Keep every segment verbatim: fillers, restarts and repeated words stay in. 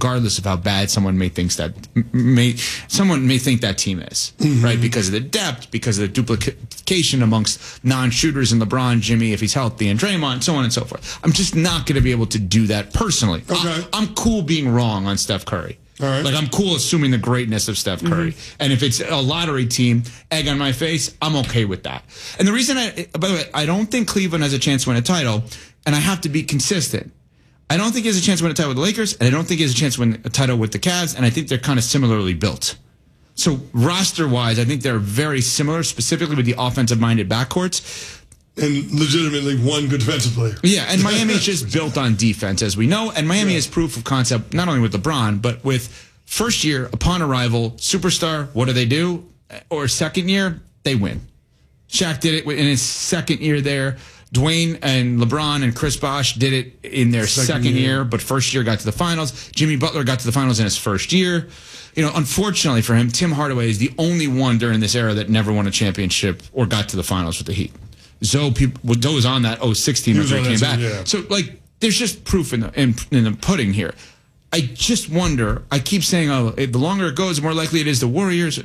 regardless of how bad someone may think that may someone may think that team is, mm-hmm. right? Because of the depth, because of the duplication amongst non-shooters in LeBron, Jimmy, if he's healthy, and Draymond, so on and so forth. I'm just not going to be able to do that personally. Okay. I, I'm cool being wrong on Steph Curry. All right. Like, I'm cool assuming the greatness of Steph Curry. Mm-hmm. And if it's a lottery team, egg on my face, I'm okay with that. And the reason I, by the way, I don't think Cleveland has a chance to win a title, and I have to be consistent. I don't think he has a chance to win a title with the Lakers, and I don't think he has a chance to win a title with the Cavs, and I think they're kind of similarly built. So roster-wise, I think they're very similar, specifically with the offensive-minded backcourts. And legitimately one good defensive player. Yeah, and Miami is just built on defense, as we know. And Miami yeah. is proof of concept, not only with LeBron, but with first year, upon arrival, superstar, what do they do? Or second year, they win. Shaq did it in his second year there. Dwayne and LeBron and Chris Bosh did it in their second, second year. year, but first year got to the finals. Jimmy Butler got to the finals in his first year. You know, unfortunately for him, Tim Hardaway is the only one during this era that never won a championship or got to the finals with the Heat. Zoe, people, Zoe was on that oh six team after he came back. Yeah. So, like, there's just proof in the in, in the pudding here. I just wonder, I keep saying, oh, the longer it goes, the more likely it is the Warriors.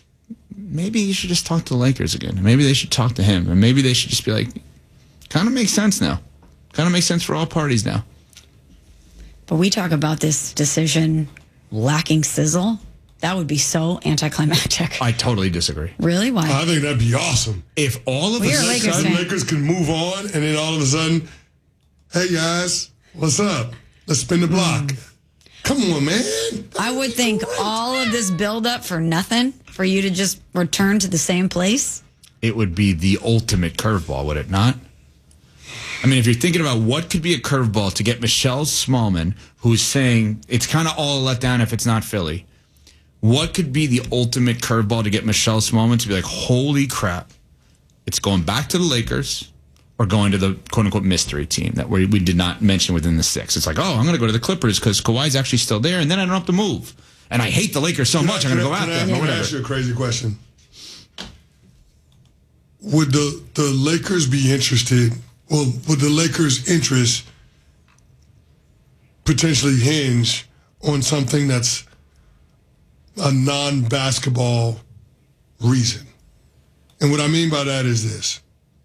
Maybe you should just talk to the Lakers again. Maybe they should talk to him. And maybe they should just be like, kind of makes sense now. Kind of makes sense for all parties now. But we talk about this decision lacking sizzle. That would be so anticlimactic. I totally disagree. Really? Why? I think that'd be awesome. If all of well, a Lakers sudden Lakers can move on, and then all of a sudden, hey guys, what's up? Let's spin the block. Mm. Come on, man. That'd I would think great. all of this buildup for nothing, for you to just return to the same place. It would be the ultimate curveball, would it not? I mean, if you're thinking about what could be a curveball to get Michelle Smallman, who's saying it's kind of all a letdown if it's not Philly. What could be the ultimate curveball to get Michelle Smallman to be like, holy crap, it's going back to the Lakers or going to the quote-unquote mystery team that we, we did not mention within the six. It's like, oh, I'm going to go to the Clippers because Kawhi's actually still there, and then I don't have to move. And I hate the Lakers so can much, I, I'm going to go I, out there. I'm going to ask you a crazy question. Would the, the Lakers be interested, well, would the Lakers' interest potentially hinge on something that's a non-basketball reason? And what I mean by that is this.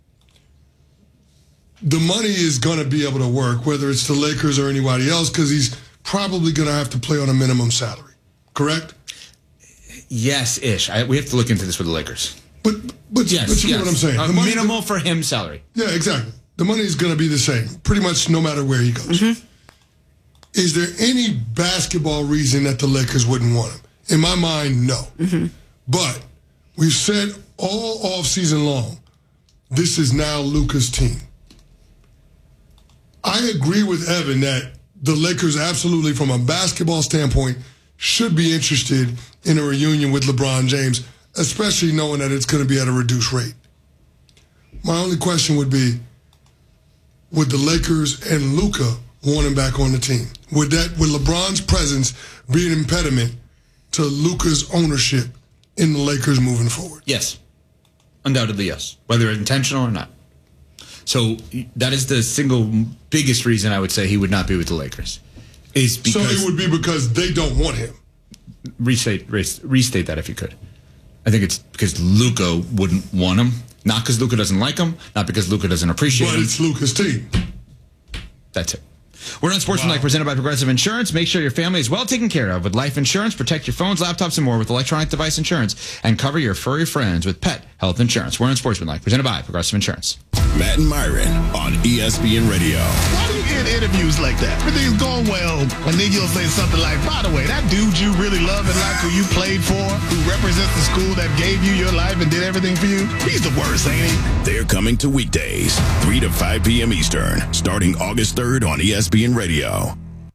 The money is going to be able to work, whether it's the Lakers or anybody else, because he's probably going to have to play on a minimum salary. Correct? Yes-ish. I, we have to look into this with the Lakers. But but, yes, but you yes. know what I'm saying. A the money, minimal for him salary. Yeah, exactly. The money is going to be the same, pretty much no matter where he goes. Mm-hmm. Is there any basketball reason that the Lakers wouldn't want him? In my mind, no. Mm-hmm. But we've said all offseason long, this is now Luka's team. I agree with Evan that the Lakers absolutely, from a basketball standpoint, should be interested in a reunion with LeBron James, especially knowing that it's going to be at a reduced rate. My only question would be, would the Lakers and Luka want him back on the team? Would that, would LeBron's presence be an impediment to Luka's ownership in the Lakers moving forward? Yes. Undoubtedly, yes. Whether intentional or not. So that is the single biggest reason I would say he would not be with the Lakers. Is because so it would be because they don't want him. Restate, restate that if you could. I think it's because Luka wouldn't want him. Not because Luka doesn't like him. Not because Luka doesn't appreciate but him. But it's Luka's team. That's it. We're on Sportsmanlike, wow. presented by Progressive Insurance. Make sure your family is well taken care of with life insurance. Protect your phones, laptops, and more with electronic device insurance. And cover your furry friends with pet health insurance. We're on Sportsmanlike, presented by Progressive Insurance. Matt and Myron on E S P N Radio. Why do you get interviews like that? Everything's going well, and then you'll say something like, by the way, that dude you really love and like who you played for, who represents the school that gave you your life and did everything for you, he's the worst, ain't he? They're coming to weekdays, three to five p.m. Eastern, starting August third on E S P N Radio.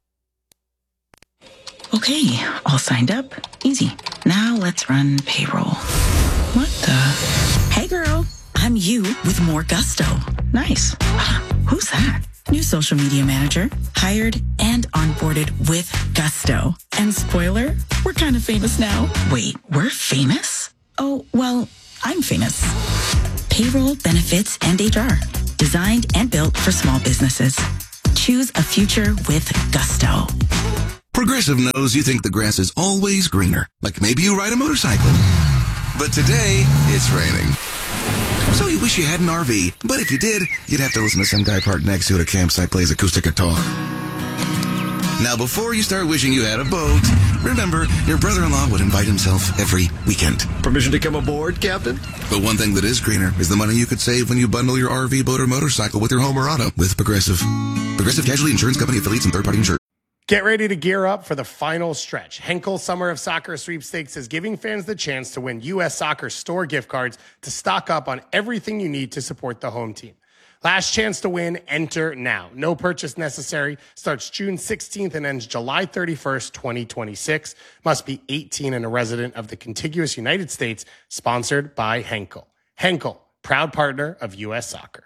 Okay, all signed up. Easy. Now let's run payroll. What the? Hey, girl. I'm you with more gusto. Nice. Who's that? New social media manager. Hired and onboarded with gusto. And spoiler, we're kind of famous now. Wait, we're famous? Oh, well, I'm famous. Payroll, benefits, and H R. Designed and built for small businesses. Choose a future with gusto. Progressive knows you think the grass is always greener, like maybe you ride a motorcycle. But today, it's raining. So you wish you had an R V, but if you did, you'd have to listen to some guy parked next to you at a campsite plays acoustic guitar. Now, before you start wishing you had a boat, remember, your brother-in-law would invite himself every weekend. Permission to come aboard, Captain? But one thing that is greener is the money you could save when you bundle your R V, boat, or motorcycle with your home or auto with Progressive. Progressive Casualty Insurance Company affiliates and third-party insurance. Get ready to gear up for the final stretch. Henkel Summer of Soccer Sweepstakes is giving fans the chance to win U S Soccer store gift cards to stock up on everything you need to support the home team. Last chance to win, enter now. No purchase necessary. Starts June sixteenth and ends July thirty-first, twenty twenty-six. Must be eighteen and a resident of the contiguous United States. Sponsored by Henkel. Henkel, proud partner of U S Soccer.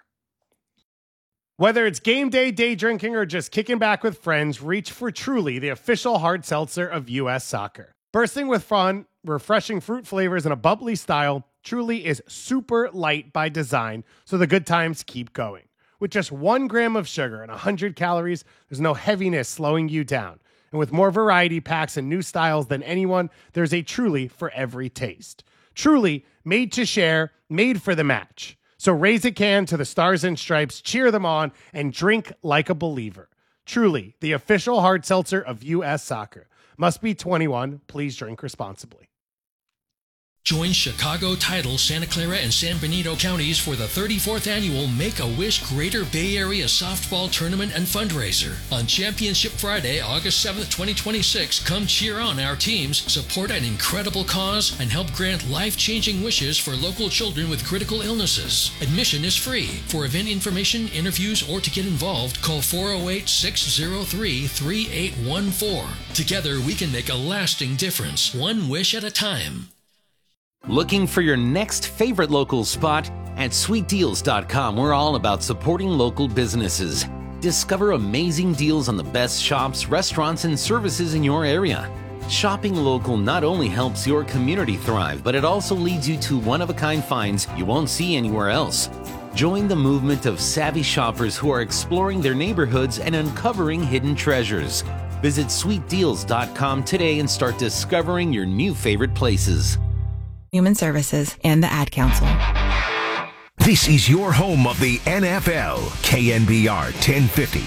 Whether it's game day, day drinking, or just kicking back with friends, reach for Truly, the official hard seltzer of U S Soccer. Bursting with fun, refreshing fruit flavors, and a bubbly style, Truly is super light by design, so the good times keep going. With just one gram of sugar and one hundred calories, there's no heaviness slowing you down. And with more variety packs and new styles than anyone, there's a Truly for every taste. Truly, made to share, made for the match. So raise a can to the Stars and Stripes, cheer them on, and drink like a believer. Truly, the official hard seltzer of U S Soccer. Must be twenty-one. Please drink responsibly. Join Chicago, Tidal, Santa Clara, and San Benito counties for the thirty-fourth annual Make-A-Wish Greater Bay Area Softball Tournament and Fundraiser. On Championship Friday, August seventh, twenty twenty-six, come cheer on our teams, support an incredible cause, and help grant life-changing wishes for local children with critical illnesses. Admission is free. For event information, interviews, or to get involved, call four oh eight, six oh three, three eight one four. Together, we can make a lasting difference, one wish at a time. Looking for your next favorite local spot? At sweet deals dot com, we're all about supporting local businesses. Discover amazing deals on the best shops, restaurants, and services in your area. Shopping local not only helps your community thrive, but it also leads you to one-of-a-kind finds you won't see anywhere else. Join the movement of savvy shoppers who are exploring their neighborhoods and uncovering hidden treasures. Visit sweet deals dot com today and start discovering your new favorite places. Human Services, and the Ad Council. This is your home of the N F L, K N B R ten fifty.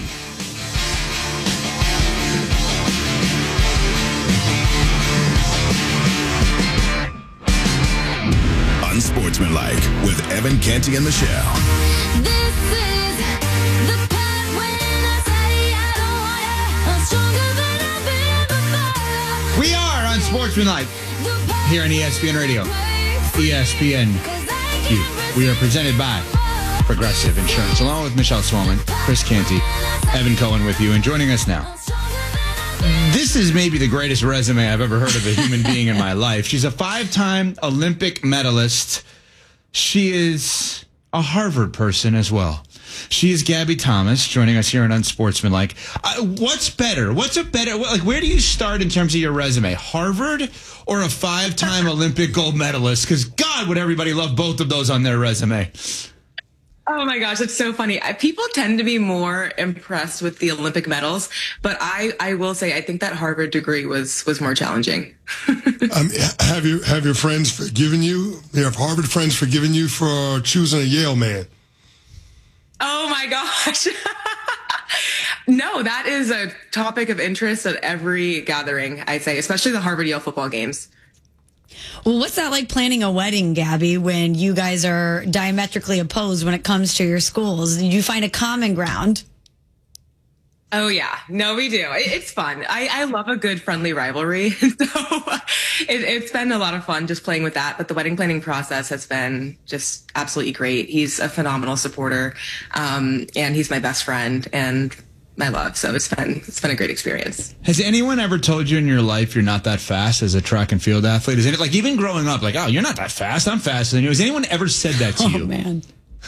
Unsportsmanlike with Evan Canty and Michelle. This is the part when I say I don't want it. I'm stronger than I've been before. We are Unsportsmanlike here on E S P N Radio. E S P N Q. We are presented by Progressive Insurance, along with Michelle Swolman, Chris Canty, Evan Cohen with you, and joining us now. This is maybe the greatest resume I've ever heard of a human being in my life. She's a five-time Olympic medalist. She is a Harvard person as well. She is Gabby Thomas, joining us here on Unsportsmanlike. Uh, what's better? What's a better? Like, where do you start in terms of your resume? Harvard or a five-time Olympic gold medalist? Because God, would everybody love both of those on their resume? Oh my gosh, it's so funny. I, people tend to be more impressed with the Olympic medals, but I, I will say I think that Harvard degree was was more challenging. um, have you have your friends forgiven you? Have Harvard friends forgiven you for choosing a Yale man? Oh my gosh. No, that is a topic of interest at every gathering, I'd say, especially the Harvard Yale football games. Well, what's that like planning a wedding, Gabby, when you guys are diametrically opposed when it comes to your schools? Did you find a common ground? Oh, yeah. No, we do. It, it's fun. I, I love a good friendly rivalry. So it, it's been a lot of fun just playing with that. But the wedding planning process has been just absolutely great. He's a phenomenal supporter, um, and he's my best friend and my love. So it's been it's been a great experience. Has anyone ever told you in your life you're not that fast as a track and field athlete? Is it like even growing up, like, oh, you're not that fast. I'm faster than you. Has anyone ever said that to oh, you? Oh, man.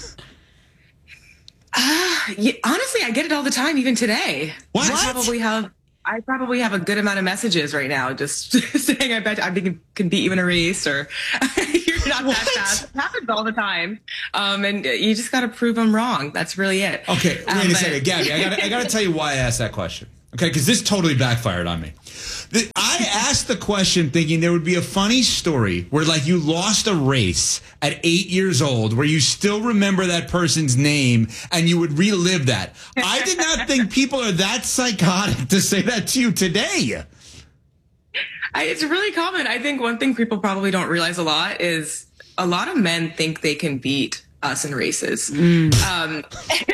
Uh, yeah, honestly, I get it all the time, even today. What? I probably have I probably have a good amount of messages right now just saying I bet I can beat you in a race or you're not what? that fast. It happens all the time. Um, and you just got to prove them wrong. That's really it. Okay, wait um, a second. Gabby, I got I got to tell you why I asked that question. Okay, because this totally backfired on me. The- I asked the question thinking there would be a funny story where, like, you lost a race at eight years old where you still remember that person's name and you would relive that. I did not think people are that psychotic to say that to you today. I, it's really common. I think one thing people probably don't realize a lot is a lot of men think they can beat us in races. Mm. Um,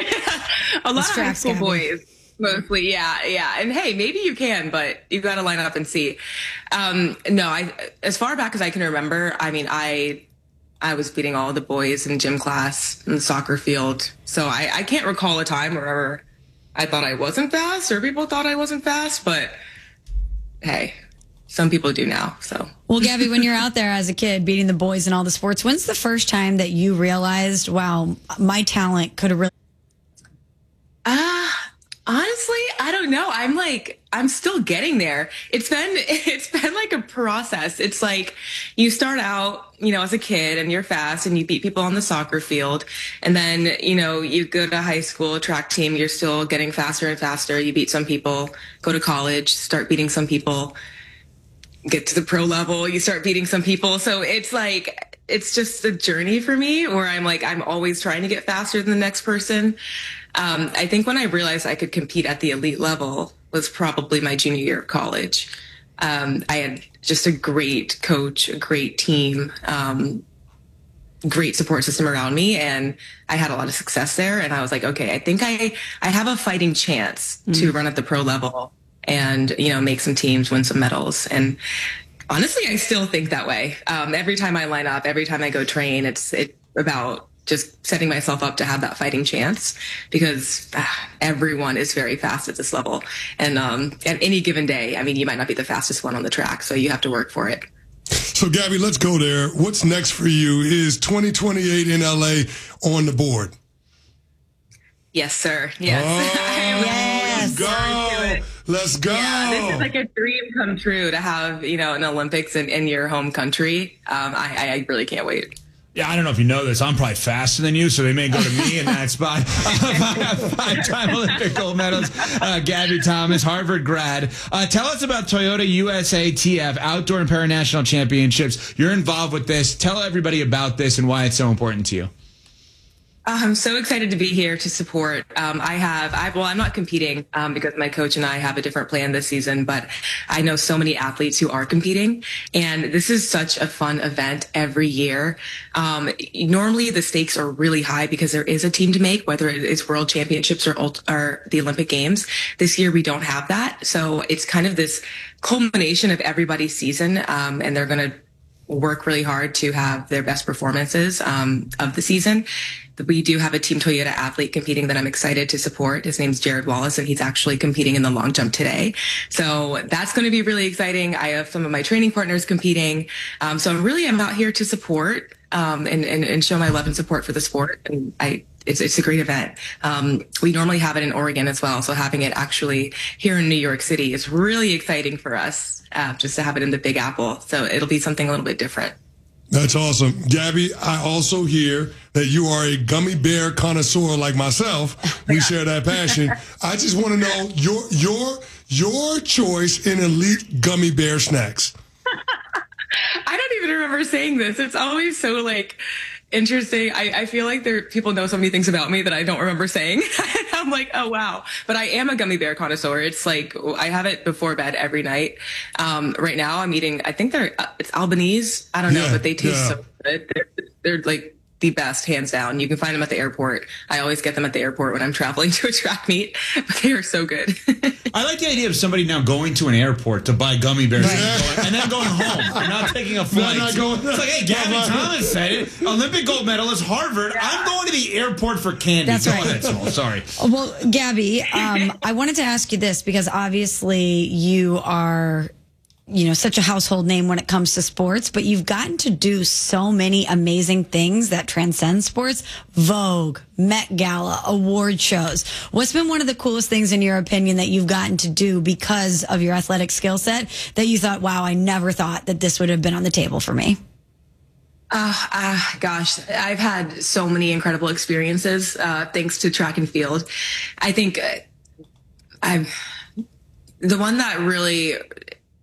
a lot of high school boys, mostly. Yeah. Yeah. And hey, maybe you can, but you've got to line up and see. Um, no, I, as far back as I can remember, I mean, I, I was beating all the boys in gym class in the soccer field. So I, I can't recall a time where I thought I wasn't fast or people thought I wasn't fast, but hey, some people do now. So, well, Gabby, when you're out there as a kid beating the boys in all the sports, when's the first time that you realized, wow, my talent could have really? Ah, uh, honestly, I don't know. I'm like, I'm still getting there. It's been, it's been like a process. It's like you start out, you know, as a kid and you're fast and you beat people on the soccer field. And then, you know, you go to high school track team, you're still getting faster and faster. You beat some people, go to college, start beating some people. Get to the pro level, you start beating some people. So it's like, it's just a journey for me where I'm like, I'm always trying to get faster than the next person. Um, I think when I realized I could compete at the elite level was probably my junior year of college. Um, I had just a great coach, a great team, um, great support system around me. And I had a lot of success there. And I was like, okay, I think I, I have a fighting chance mm. to run at the pro level and, you know, make some teams, win some medals. And honestly, I still think that way. Um, every time I line up, every time I go train, it's it's about just setting myself up to have that fighting chance because ah, everyone is very fast at this level. And um, at any given day, I mean, you might not be the fastest one on the track, so you have to work for it. So, Gabby, let's go there. What's next for you? Is twenty twenty-eight in L A on the board? Yes, sir. Yes. Oh, yes. Let's go. Let's go. Yeah, this is like a dream come true to have, you know, an Olympics in, in your home country. Um, I, I really can't wait. Yeah, I don't know if you know this. I'm probably faster than you, so they may go to me in that spot. Five-time Olympic gold medals. Uh, Gabby Thomas, Harvard grad. Uh, tell us about Toyota U S A T F, Outdoor and Paranational Championships. You're involved with this. Tell everybody about this and why it's so important to you. I'm so excited to be here to support. Um, I have, I, well, I'm not competing um, because my coach and I have a different plan this season, but I know so many athletes who are competing. And this is such a fun event every year. Um, normally the stakes are really high because there is a team to make, whether it's world championships or, or the Olympic Games. This year we don't have that. So it's kind of this culmination of everybody's season. Um, and they're going to work really hard to have their best performances um, of the season. We do have a Team Toyota athlete competing that I'm excited to support. His name's Jared Wallace, and he's actually competing in the long jump today. So that's going to be really exciting. I have some of my training partners competing. Um, so really, I'm out here to support um, and, and, and show my love and support for the sport. And I, it's, it's a great event. Um, we normally have it in Oregon as well. So having it actually here in New York City is really exciting for us, uh, just to have it in the Big Apple. So it'll be something a little bit different. That's awesome. Gabby, I also hear that you are a gummy bear connoisseur like myself. We share that passion. I just want to know your your your choice in elite gummy bear snacks. I don't even remember saying this. It's always so like interesting. I, I feel like there people know so many things about me that I don't remember saying. I'm like, oh wow. But I am a gummy bear connoisseur. It's like I have it before bed every night. Um, right now I'm eating. I think they're it's Albanese. I don't know, yeah, but they taste yeah. so good. They're, they're like the best, hands down. You can find them at the airport. I always get them at the airport when I'm traveling to a track meet, but they are so good. I like the idea of somebody now going to an airport to buy gummy bears right. and, going, and then going home and not taking a flight. Not going, it's like, hey, Gabby Thomas said it. Olympic gold medalist, Harvard. Yeah. I'm going to the airport for candy. That's Go right. ahead, Sol. Sorry. Well, Gabby, um, I wanted to ask you this because obviously you are, you know, such a household name when it comes to sports, but you've gotten to do so many amazing things that transcend sports. Vogue, Met Gala, award shows. What's been one of the coolest things in your opinion that you've gotten to do because of your athletic skill set that you thought, wow, I never thought that this would have been on the table for me? Uh, uh, gosh, I've had so many incredible experiences, uh, thanks to track and field. I think uh, I've, the one that really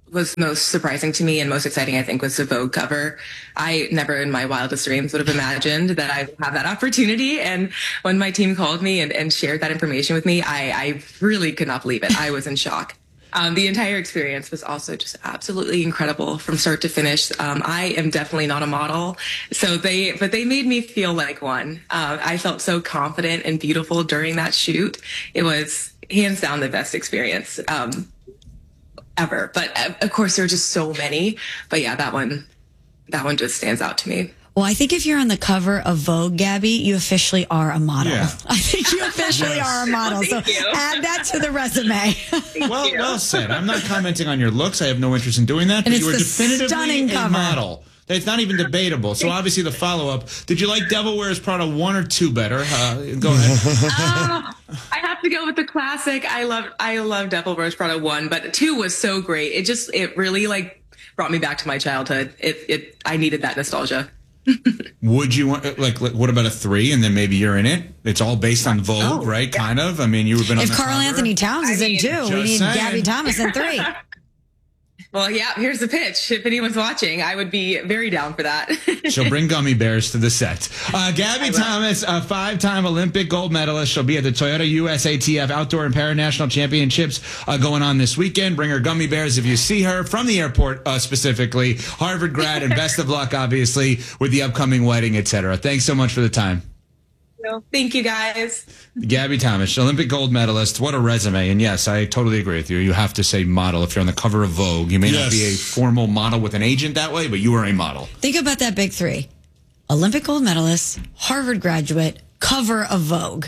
was most surprising to me and most exciting, I think, was the Vogue cover. I never in my wildest dreams would have imagined that I would have that opportunity. And when my team called me and, and shared that information with me, I, I really could not believe it. I was in shock. Um, the entire experience was also just absolutely incredible from start to finish. Um, I am definitely not a model, so they, but they made me feel like one. Uh, I felt so confident and beautiful during that shoot. It was hands down the best experience um, ever. But uh, of course, there are just so many. But yeah, that one, that one just stands out to me. Well, I think if you're on the cover of Vogue, Gabby, you officially are a model. Yeah. I think you officially Yes. are a model. Well, so thank you. add that to the resume. Well, well said. I'm not commenting on your looks. I have no interest in doing that. And But it's you were the definitively stunning a cover. model. It's not even debatable. So obviously the follow-up. Did you like Devil Wears Prada one or two better? Uh, go ahead. Oh, I have to go with the classic. I love, I love Devil Wears Prada one, but two was so great. It just, it really like brought me back to my childhood. It, it, I needed that nostalgia. Would you want, like, like, what about a three and then maybe you're in it? It's all based on Vogue, Oh, right? Kind of. I mean, you would have been on If the Carl cover. Anthony Towns is I in mean, two, we just need saying. Gabby Thomas in three. Well, yeah, here's the pitch. If anyone's watching, I would be very down for that. She'll bring gummy bears to the set. Uh, Gabby Thomas, a five-time Olympic gold medalist. She'll be at the Toyota U S A T F Outdoor and Paranational Championships uh, going on this weekend. Bring her gummy bears if you see her from the airport uh, specifically. Harvard grad, and best of luck, obviously, with the upcoming wedding, et cetera. Thanks so much for the time. Thank you, guys. Gabby Thomas, Olympic gold medalist. What a resume. And yes, I totally agree with you. You have to say model if you're on the cover of Vogue. You may not Yes. be a formal model with an agent that way, but you are a model. Think about that big three. Olympic gold medalist, Harvard graduate, cover of Vogue.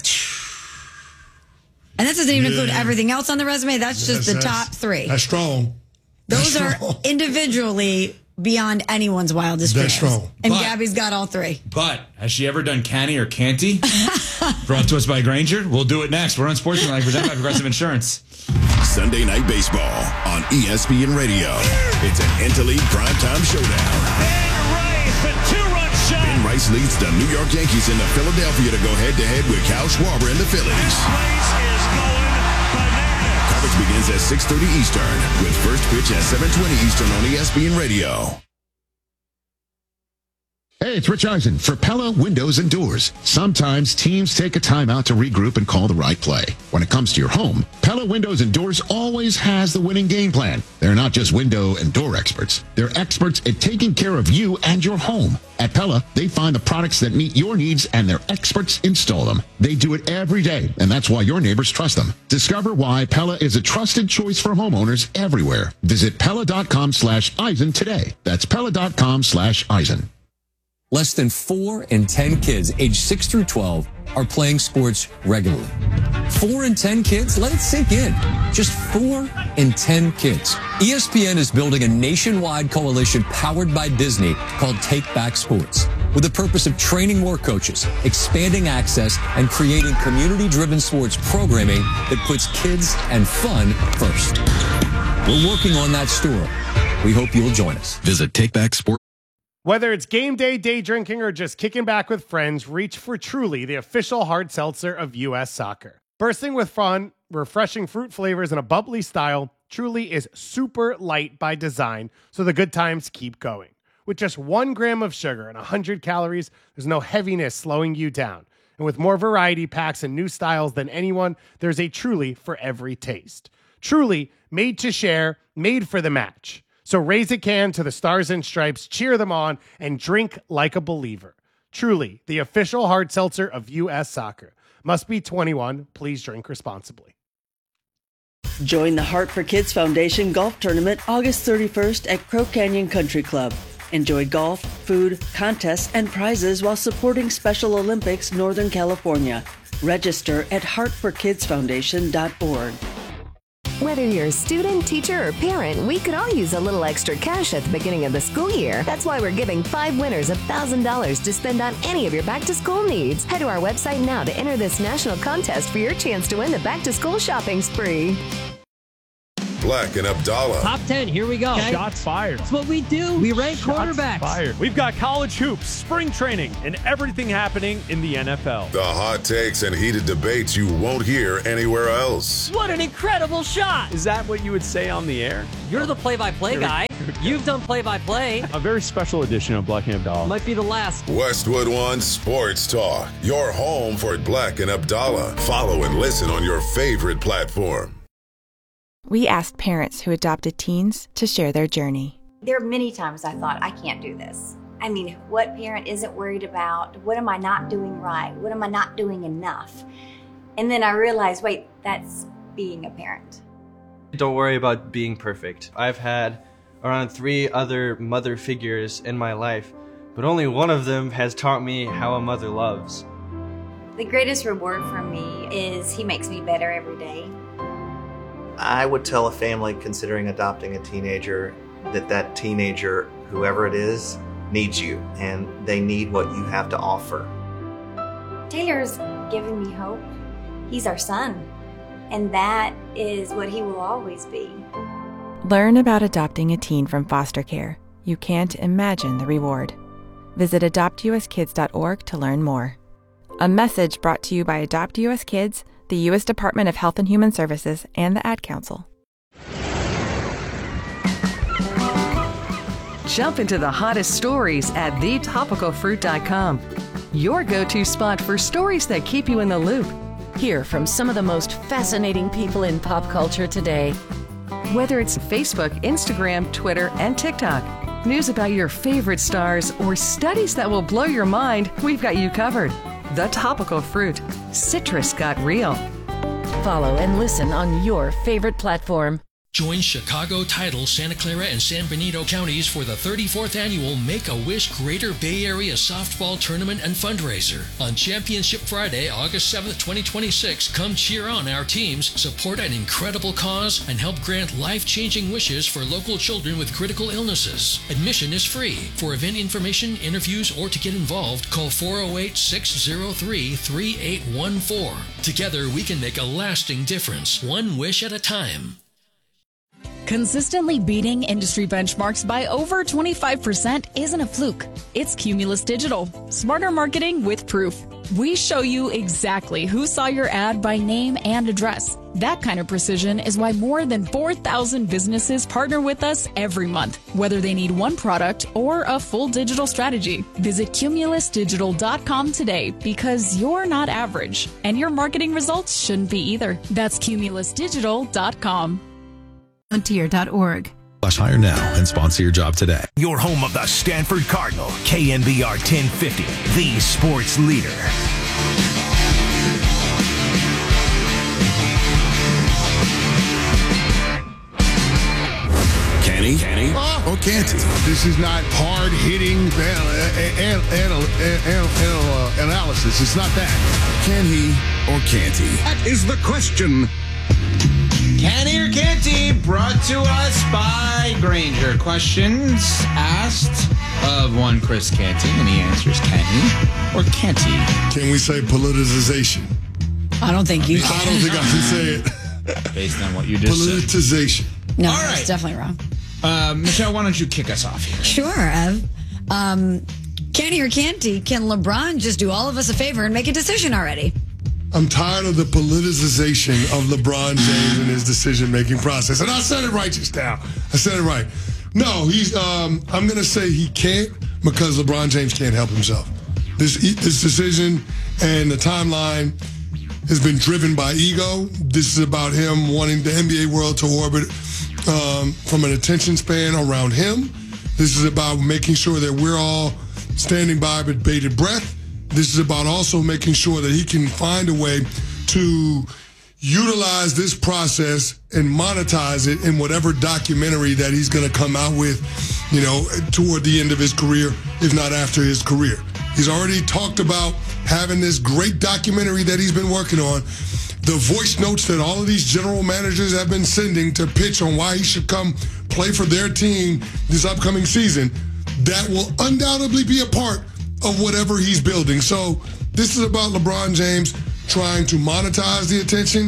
And that doesn't even Yeah. include everything else on the resume. That's just the That's- top three. That's strong. Those That's are strong. individually beyond anyone's wildest That's dreams. strong. And But- Gabby's got all three. But has she ever done canny or canty? Brought to us by Granger. We'll do it next. We're on Sportsmanlike, presented by Progressive Insurance. Sunday Night Baseball on E S P N Radio. It's an Interleague primetime showdown. Ben Rice leads the New York Yankees into Philadelphia to go head-to-head with Kyle Schwarber and the Phillies. Coverage begins at six thirty Eastern with first pitch at seven twenty Eastern on E S P N Radio. Hey, it's Rich Eisen for Pella Windows and Doors. Sometimes teams take a time out to regroup and call the right play. When it comes to your home, Pella Windows and Doors always has the winning game plan. They're not just window and door experts. They're experts at taking care of you and your home. At Pella, they find the products that meet your needs and their experts install them. They do it every day, and that's why your neighbors trust them. Discover why Pella is a trusted choice for homeowners everywhere. Visit Pella.com slash Eisen today. That's Pella.com slash Eisen. Less than four in ten kids aged six through twelve are playing sports regularly. Four in ten kids? Let it sink in. Just four in ten kids. E S P N is building a nationwide coalition powered by Disney called Take Back Sports, with the purpose of training more coaches, expanding access, and creating community-driven sports programming that puts kids and fun first. We're working on that story. We hope you'll join us. Visit TakeBackSports. Whether it's game day, day drinking, or just kicking back with friends, reach for Truly, the official hard seltzer of U S Soccer. Bursting with fun, refreshing fruit flavors, and a bubbly style, Truly is super light by design, so the good times keep going. With just one gram of sugar and one hundred calories, there's no heaviness slowing you down. And with more variety packs and new styles than anyone, there's a Truly for every taste. Truly, made to share, made for the match. So raise a can to the Stars and Stripes, cheer them on, and drink like a believer. Truly, the official hard seltzer of U S Soccer. Must be twenty-one. Please drink responsibly. Join the Heart for Kids Foundation Golf Tournament August thirty-first at Crow Canyon Country Club. Enjoy golf, food, contests, and prizes while supporting Special Olympics Northern California. Register at heart for kids foundation dot org. Whether you're a student, teacher, or parent, we could all use a little extra cash at the beginning of the school year. That's why we're giving five winners one thousand dollars to spend on any of your back-to-school needs. Head to our website now to enter this national contest for your chance to win the back-to-school shopping spree. Black and Abdallah. Top ten, here we go. Okay. Shots fired. That's what we do. We rank Shots quarterbacks. fired. We've got college hoops, spring training, and everything happening in the N F L. The hot takes and heated debates you won't hear anywhere else. What an incredible shot. Is that what you would say on the air? You're the play-by-play guy. You've done play-by-play. A very special edition of Black and Abdallah. Might be the last. Westwood One Sports Talk, your home for Black and Abdallah. Follow and listen on your favorite platform. We asked parents who adopted teens to share their journey. There are many times I thought, I can't do this. I mean, what parent isn't worried about? What am I not doing right? What am I not doing enough? And then I realized, wait, that's being a parent. Don't worry about being perfect. I've had around three other mother figures in my life, but only one of them has taught me how a mother loves. The greatest reward for me is he makes me better every day. I would tell a family considering adopting a teenager that that teenager, whoever it is, needs you, and they need what you have to offer. Taylor's given me hope. He's our son, and that is what he will always be. Learn about adopting a teen from foster care. You can't imagine the reward. Visit adopt u s kids dot org to learn more. A message brought to you by Adopt U S Kids, the U S Department of Health and Human Services, and the Ad Council. Jump into the hottest stories at the topical fruit dot com. Your go-to spot for stories that keep you in the loop. Hear from some of the most fascinating people in pop culture today. Whether it's Facebook, Instagram, Twitter, and TikTok, news about your favorite stars, or studies that will blow your mind, we've got you covered. The Topical Fruit. Citrus got real. Follow and listen on your favorite platform. Join Chicago, Tidal, Santa Clara, and San Benito counties for the thirty-fourth annual Make-A-Wish Greater Bay Area Softball Tournament and Fundraiser. On Championship Friday, August seventh, twenty twenty-six, come cheer on our teams, support an incredible cause, and help grant life-changing wishes for local children with critical illnesses. Admission is free. For event information, interviews, or to get involved, call four oh eight, six oh three, three eight one four. Together, we can make a lasting difference, one wish at a time. Consistently beating industry benchmarks by over twenty-five percent isn't a fluke. It's Cumulus Digital. Smarter marketing with proof. We show you exactly who saw your ad by name and address. That kind of precision is why more than four thousand businesses partner with us every month, whether they need one product or a full digital strategy. Visit cumulus digital dot com today because you're not average, and your marketing results shouldn't be either. That's cumulus digital dot com. volunteer dot org. Slash hire now and sponsor your job today. Your home of the Stanford Cardinal, K N B R ten fifty, the sports leader. Kenny? Kenny? Oh, or can't he? This is not hard-hitting an, an, an, an, analysis. It's not that. Can he or can't he? That is the question. Can he or can't he? Brought to us by Granger. Questions asked of one Chris Canty, and he answers can he or can't he? Can we say politicization? I don't think you can. I don't think I can say it. Based on what you just said. Politicization. No, All that's right. definitely wrong. Uh, Michelle, why don't you kick us off here? Sure, Ev. Um, can he or can't he? Can LeBron just do all of us a favor and make a decision already? I'm tired of the politicization of LeBron James and his decision-making process. And I said it right just now. I said it right. No, he's. Um, I'm going to say he can't because LeBron James can't help himself. This this decision and the timeline has been driven by ego. This is about him wanting the N B A world to orbit um, from an attention span around him. This is about making sure that we're all standing by with bated breath. This is about also making sure that he can find a way to utilize this process and monetize it in whatever documentary that he's going to come out with, you know, toward the end of his career, if not after his career. He's already talked about having this great documentary that he's been working on. The voice notes that all of these general managers have been sending to pitch on why he should come play for their team this upcoming season, that will undoubtedly be a part of whatever he's building. So this is about LeBron James trying to monetize the attention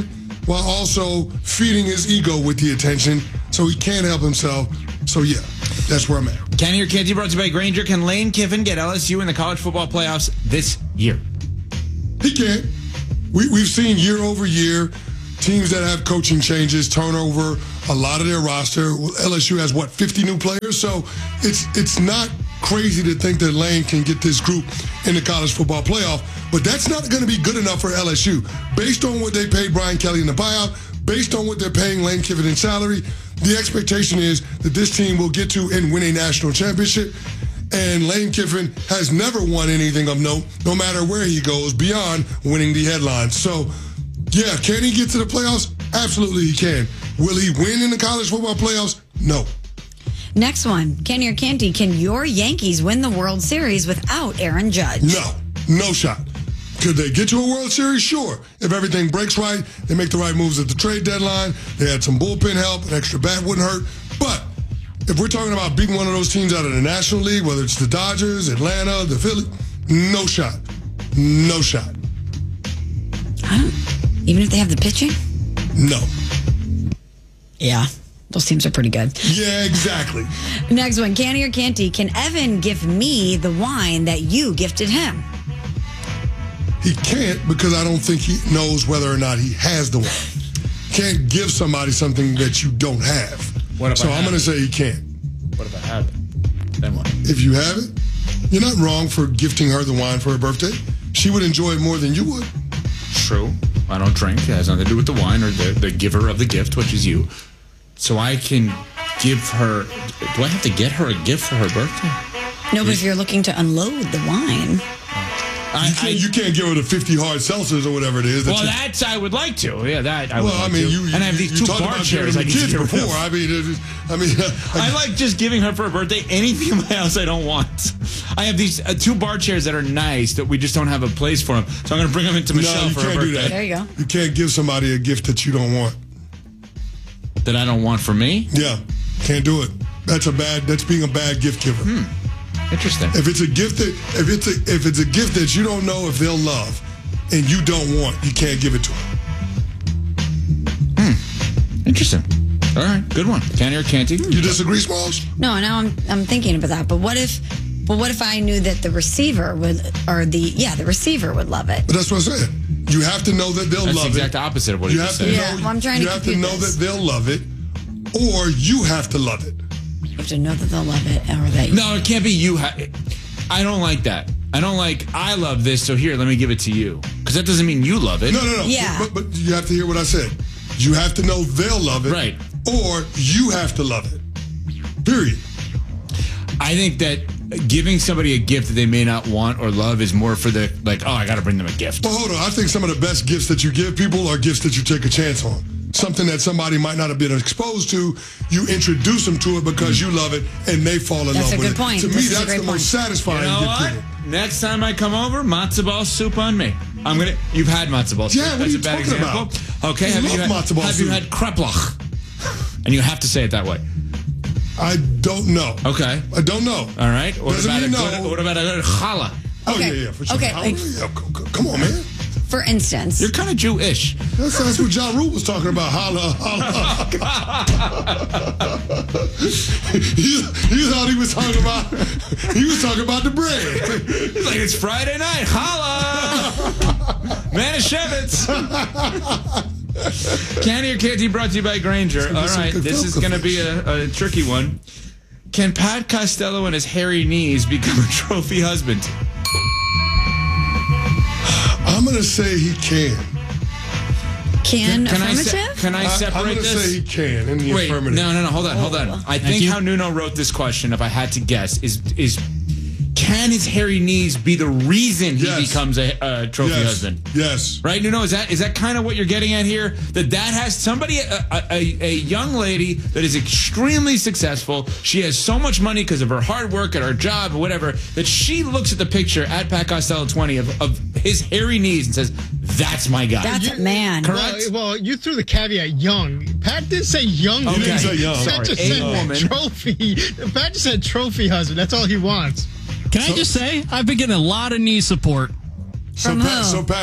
while also feeding his ego with the attention, so he can't help himself. So, yeah, that's where I'm at. Kenny or Canty brought to you by Granger. Can Lane Kiffin get L S U in the college football playoffs this year? He can. We, we've seen year over year teams that have coaching changes turn over a lot of their roster. L S U has, what, fifty new players? So it's it's not crazy to think that Lane can get this group in the college football playoff. But that's not going to be good enough for L S U. Based on what they paid Brian Kelly in the buyout, based on what they're paying Lane Kiffin in salary, the expectation is that this team will get to and win a national championship. And Lane Kiffin has never won anything of note, no matter where he goes, beyond winning the headlines. So, yeah, can he get to the playoffs? Absolutely he can. Will he win in the college football playoffs? No. Next one. Kenny or Canty, can your Yankees win the World Series without Aaron Judge? No. No shot. Could they get to a World Series? Sure. If everything breaks right, they make the right moves at the trade deadline, they had some bullpen help, an extra bat wouldn't hurt. But if we're talking about beating one of those teams out of the National League, whether it's the Dodgers, Atlanta, the Phillies, no shot. No shot. I don't, even if they have the pitching? No. Yeah. Those teams are pretty good. Yeah, exactly. Next one. Canty or Canty, can Evan give me the wine that you gifted him? He can't, because I don't think he knows whether or not he has the wine. Can't give somebody something that you don't have. What if so I I'm have going to it? say he can't. What if I have it? Then what? If you have it, you're not wrong for gifting her the wine for her birthday. She would enjoy it more than you would. True. I don't drink. It has nothing to do with the wine or the, the giver of the gift, which is you. So I can give her... Do I have to get her a gift for her birthday? No, but if you're looking to unload the wine... I, you, can't, you can't give her the fifty hard seltzers or whatever it is. That Well, you, that's I would like to. Yeah, that I well, would like I mean, to. you, you and I have these you two talked bar about chairs I giving can the kids get rid of. before. I mean, it is, I mean, I, I like just giving her for her birthday anything in my house I don't want. I have these uh, two bar chairs that are nice that we just don't have a place for them. So I'm going to bring them into Michelle no, you for can't her birthday. do that. There you go. You can't give somebody a gift that you don't want. That I don't want for me? Yeah, can't do it. That's a bad. That's being a bad gift giver. Hmm. Interesting. If it's a gift that if it's a if it's a gift that you don't know if they'll love, and you don't want, you can't give it to them. Hmm. Interesting. All right, good one. Canty or Canty? You disagree, Smalls? No, now I'm I'm thinking about that. But what if, well, what if I knew that the receiver would, or the yeah, the receiver would love it? But that's what I'm saying. You have to know that they'll That's love the it. exact opposite of what you you have just to said. know. Yeah, well, I'm trying you to have to compute know this. that they'll love it, or you have to love it. You have to know that they'll love it, or that. No, it can't be you. Ha- I don't like that. I don't like, I love this, so here, let me give it to you. Because that doesn't mean you love it. No, no, no. Yeah. But, but you have to hear what I said. You have to know they'll love it. Right. Or you have to love it. Period. I think that giving somebody a gift that they may not want or love is more for the, like, oh, I got to bring them a gift. Well, hold on. I think some of the best gifts that you give people are gifts that you take a chance on. Something that somebody might not have been exposed to, you introduce them to it because you love it, and they fall in That's love a with good it. point. To This me, is a that's great the point. most satisfying You know gift what? giver. Next time I come over, matzo ball soup on me. I'm gonna. You've had matzo ball soup. Yeah, what That's are you a bad talking example. about? Okay, I have you love had, matzo ball have soup. you had kreplach? And you have to say it that way. I don't know. Okay. I don't know. All right. What Doesn't about a mean good? no. What about a good challah? Oh, Okay. yeah, yeah, for sure. Okay, Oh, like- yeah, c- c- come on, man. For instance, You're kind of Jewish. That's, that's what Ja Rule was talking about. Holla, holla. he, he thought he was talking about, he was talking about the bread. He's like, it's Friday night. Holla! Manischewitz. Candy or Canty brought to you by Granger. All right, this is going to be a, a tricky one. Can Pat Costello and his hairy knees become a trophy husband? I'm going to say he can. can, Can I, affirmative? se- can I I, I'm separate going to this? say he can in the Wait, affirmative. no, no, no. Hold on, hold on. I think you. how Nuno wrote this question, if I had to guess, is is can his hairy knees be the reason he Yes. becomes a, a trophy Yes. husband? Yes. Right, Nuno? Is that is that kind of what you're getting at here? That that has somebody, a, a, a young lady that is extremely successful. She has so much money because of her hard work at her job or whatever, that she looks at the picture at Pat Costello twenty of, of his hairy knees and says, that's my guy. That's a man. Correct? Well, well, you threw the caveat young. Pat did say young. Okay. He didn't say young. Pat Sorry, just a said woman. trophy. Pat just said trophy husband. That's all he wants. Can I just say, I've been getting a lot of knee support. So From Pat, who? so Pat,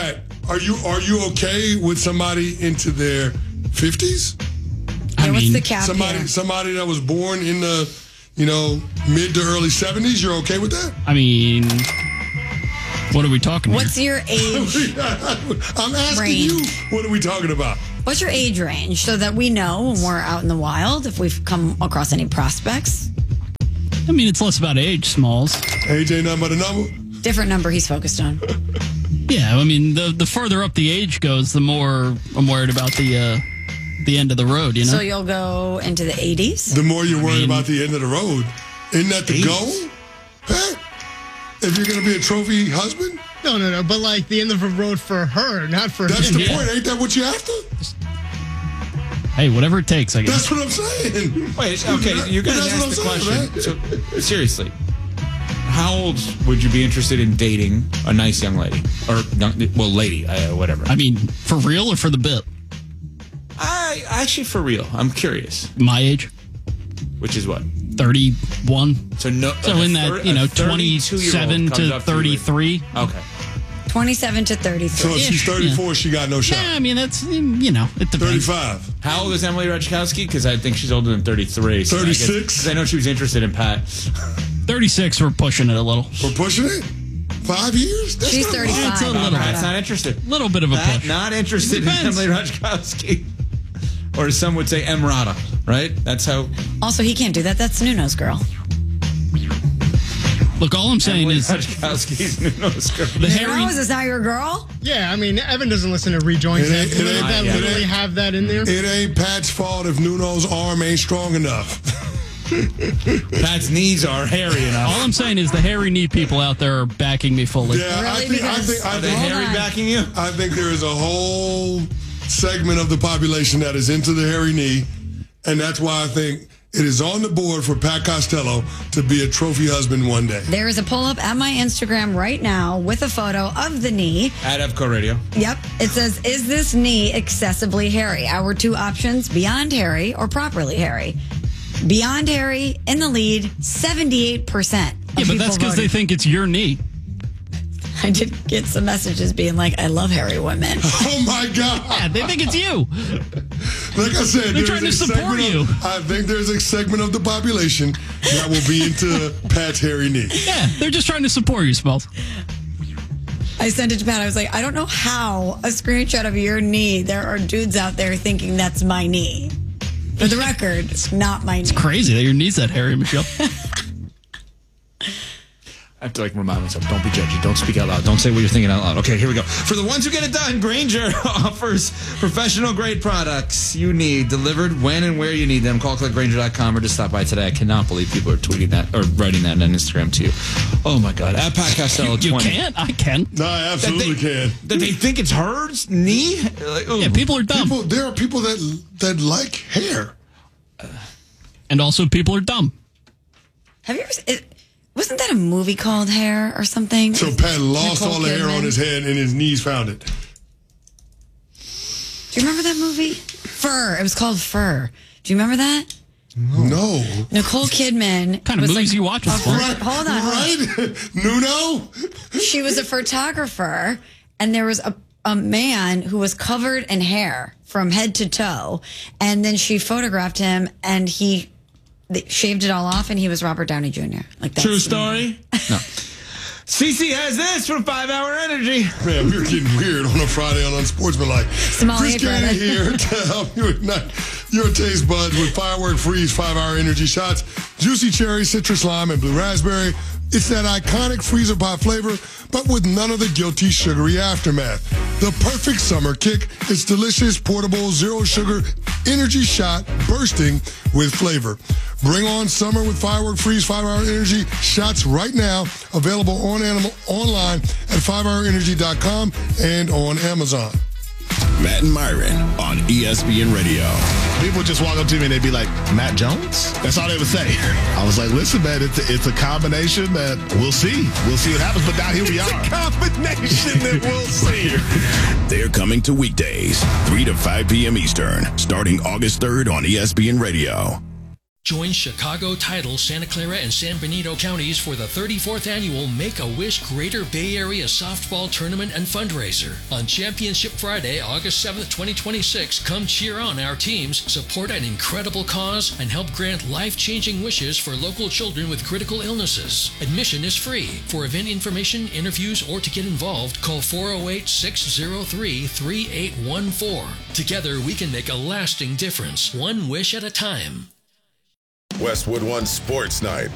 Are you are you okay with somebody into their fifties? Yeah, what's the cap Somebody here? somebody that was born in the, you know, mid to early seventies. You're okay with that? I mean, what are we talking What's here? your age? I'm asking range? you. What are we talking about? What's your age range so that we know when we're out in the wild if we've come across any prospects? I mean, it's less about age, Smalls. Age ain't nothing but a number. Different number he's focused on. Yeah, I mean, the the further up the age goes, the more I'm worried about the uh, the end of the road, you know? So you'll go into the eighties? The more you're worried about the end of the road, isn't that the eighties? goal? Pat? If you're going to be a trophy husband? No, no, no. But like the end of the road for her, not for That's him. the point. Ain't that what you're after? Hey, whatever it takes, I guess. That's what I'm saying. Wait, okay, you're going to That's ask the what I'm saying, question. So, seriously, how old would you be interested in dating a nice young lady? Or, young, well, lady, uh, whatever. I mean, for real or for the bit? I Actually, for real. I'm curious. My age? Which is what? thirty-one. So, no, So in that, you know, twenty-seven to thirty-three. Okay. twenty-seven to thirty-three. So if she's thirty-four, she got no shot. Yeah, I mean, that's, you know, it depends. thirty-five. How old is Emily Ratajkowski? Because I think she's older than thirty-three. So thirty-six? Because I, I know she was interested in Pat. thirty-six, we're pushing it a little. We're pushing it? Five years? That's She's not thirty-five. much. It's a little Pat's bit. not interested. Little bit of a Pat push. not interested in Depends. Emily Ratajkowski. Or as some would say, Emrata, right? That's how... Also, he can't do that. That's Nuno's girl. Look, all I'm saying Emily is Ratajkowski's Nuno's girl. the Harry. Nuno, is that your girl? Yeah, I mean, Evan doesn't listen to rejoins. It ain't- that it ain't- that yeah. literally have that in there. It ain't Pat's fault if Nuno's arm ain't strong enough. Pat's knees are hairy enough. All I'm saying is the hairy knee people out there are backing me fully. Yeah, I Really? think, I Because- think, I Are they think, Hold hairy on. backing you? I think there is a whole segment of the population that is into the hairy knee, and that's why I think it is on the board for Pat Costello to be a trophy husband one day. There is a pull up at my Instagram right now with a photo of the knee. At Evco Radio. Yep. It says, is this knee excessively hairy? Our two options, beyond hairy or properly hairy. Beyond hairy in the lead, seventy-eight percent. Yeah, but that's because they think it's your knee. I did get some messages being like, I love hairy women. Oh my God! Yeah, they think it's you. Like I said, They're there's trying to a support segment you. Of, I think there's a segment of the population that will be into Pat's hairy knee. Yeah, they're just trying to support you, Smells. I sent it to Pat. I was like, I don't know how a screenshot of your knee, there are dudes out there thinking that's my knee. For the record, it's not my knee. Crazy that your knee's that hairy, Michelle. I have to like remind myself, don't be judgy, don't speak out loud, don't say what you're thinking out loud. Okay, here we go. For the ones who get it done, Grainger offers professional grade products you need delivered when and where you need them. Call click grainger dot com or just stop by today. I cannot believe people are tweeting that or writing that on Instagram too. Oh my God. At Pat Costello You twenty. can't? I can. No, I absolutely That they- can. That they think it's hers knee? Like, ooh. Yeah, people are dumb. People, there are people that that like hair. And also, people are dumb. Have you ever seen it? Wasn't that a movie called Hair or something? So Pat lost Nicole all the hair Kidman. on his head and his knees found it. Do you remember that movie? Fur. It was called Fur. Do you remember that? No. Nicole Kidman. What kind of was movies like you watching? a- For? Right, Hold on. Right? Nuno? She was a photographer, and there was a, a man who was covered in hair from head to toe, and then she photographed him, and he they shaved it all off, and he was Robert Downey Junior Like that's True story? No. Cece has this from five hour Energy. Man, we were getting weird on a Friday on Unsportsmanlike. Somali Chris Cannon brother. here to help you ignite your taste buds with Firework Freeze five hour Energy shots. Juicy cherry, citrus lime, and blue raspberry. It's that iconic freezer pop flavor, but with none of the guilty sugary aftermath. The perfect summer kick. It's delicious, portable, zero sugar energy shot bursting with flavor. Bring on summer with Firework Freeze five hour Energy shots right now. Available on animal, online at five hour energy dot com and on Amazon. Matt and Myron on E S P N Radio. People just walk up to me and they'd be like, Matt Jones? That's all they would say. I was like, listen, man, it's a, it's a combination that we'll see. We'll see what happens, but now here we It's are. a combination that we'll see. They're coming to weekdays, three to five p.m. Eastern, starting August third on E S P N Radio. Join Chicago, Tidal, Santa Clara, and San Benito counties for the thirty-fourth annual Make-A-Wish Greater Bay Area Softball Tournament and Fundraiser. On Championship Friday, August seventh, twenty twenty-six, come cheer on our teams, support an incredible cause, and help grant life-changing wishes for local children with critical illnesses. Admission is free. For event information, interviews, or to get involved, call four oh eight, six oh three, three eight one four. Together, we can make a lasting difference, one wish at a time. Westwood One Sports Night